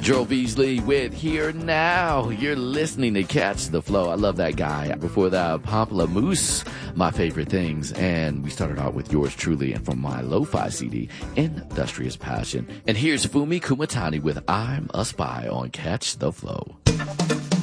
Joe Beasley with Here Now. You're listening to Catch the Flow. I love that guy. Before that, Pamplemousse, My Favorite Things. And we started out with yours truly and from my lo-fi CD, Industrious Passion. And here's Fumi Kumatani with I'm a Spy on Catch the Flow.